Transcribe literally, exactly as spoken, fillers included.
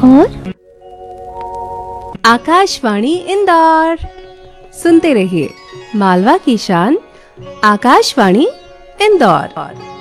और आकाशवाणी इंदौर, सुनते रहिए मालवा की शान आकाशवाणी इंदौर।